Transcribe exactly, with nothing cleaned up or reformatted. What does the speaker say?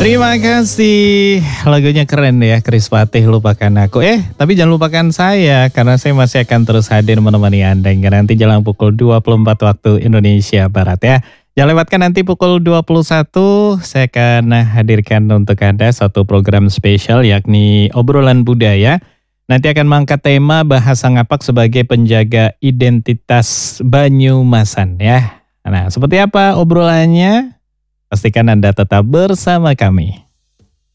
Terima kasih. Lagunya keren ya, Chris Patih Lupakan Aku. Eh, tapi jangan lupakan saya karena saya masih akan terus hadir menemani Anda hingga nanti jelang pukul dua puluh empat waktu Indonesia Barat ya. Jangan lewatkan nanti pukul dua puluh satu saya akan hadirkan untuk Anda satu program spesial yakni Obrolan Budaya. Nanti akan mengangkat tema bahasa ngapak sebagai penjaga identitas Banyumasan ya. Nah, seperti apa obrolannya? Pastikan Anda tetap bersama kami.